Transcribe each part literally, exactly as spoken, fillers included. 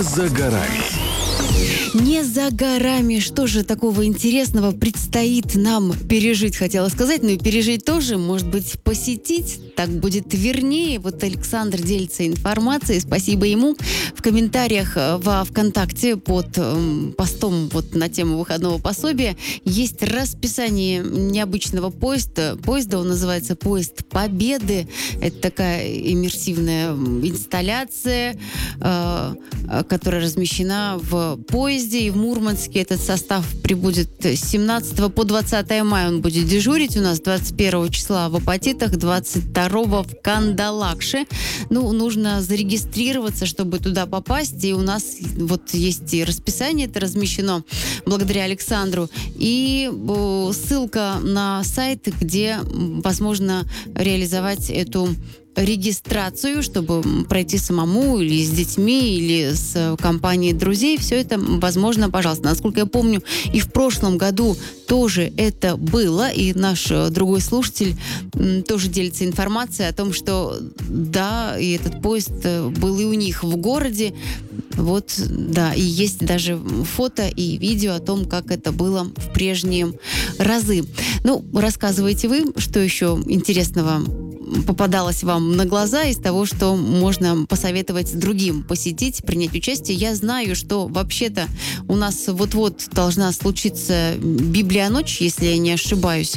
за горами. Не за горами. Что же такого интересного предстоит нам пережить, хотела сказать, но и пережить тоже, может быть, посетить, так будет вернее. Вот Александр делится информацией, спасибо ему. В комментариях во ВКонтакте под э, постом вот на тему выходного пособия есть расписание необычного поезда. Поезда, он называется «Поезд Победы». Это такая иммерсивная инсталляция, э, которая размещена в поезде. И в Мурманске этот состав прибудет с семнадцатого по двадцатое мая. Он будет дежурить у нас двадцать первого числа в Апатитах, двадцать второго в Кандалакше. Ну, нужно зарегистрироваться, чтобы туда попасть. И у нас вот есть и расписание, это размещено благодаря Александру. И ссылка на сайт, где возможно реализовать эту регистрацию, чтобы пройти самому или с детьми, или с компанией друзей. Все это возможно, пожалуйста. Насколько я помню, и в прошлом году тоже это было, и наш другой слушатель тоже делится информацией о том, что да, и этот поезд был и у них в городе. Вот, да, и есть даже фото и видео о том, как это было в прежние разы. Ну, рассказывайте вы, что еще интересного попадалось вам на глаза из того, что можно посоветовать другим посетить, принять участие. Я знаю, что вообще-то у нас вот-вот должна случиться Библионочь, если я не ошибаюсь.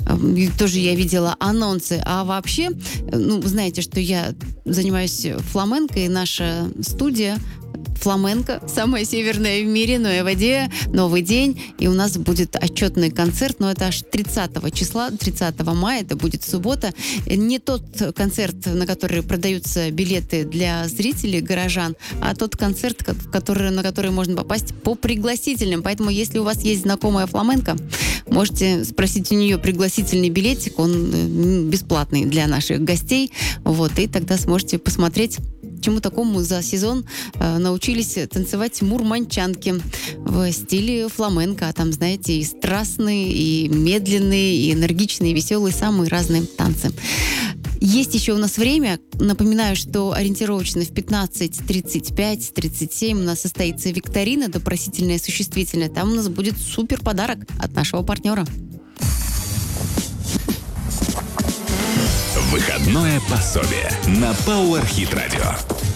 Тоже я видела анонсы. А вообще, ну, знаете, что я занимаюсь фламенко, и наша студия фламенко, самая северная в мире, но и в воде, новый день, и у нас будет отчетный концерт, но это аж тридцатого числа, тридцатого мая, это будет суббота. Не тот концерт, на который продаются билеты для зрителей, горожан, а тот концерт, который, на который можно попасть по пригласительным. Поэтому, если у вас есть знакомая фламенко, можете спросить у нее пригласительный билетик, он бесплатный для наших гостей, вот, и тогда сможете посмотреть, чему такому за сезон э, научились танцевать мурманчанки в стиле фламенко. А там, знаете, и страстные, и медленные, и энергичные, и веселые, самые разные танцы. Есть еще у нас время. Напоминаю, что ориентировочно в пятнадцать тридцать пять тридцать семь у нас состоится викторина «Допросительное существительное». Там у нас будет супер подарок от нашего партнера. Выходное пособие на Power Hit Radio.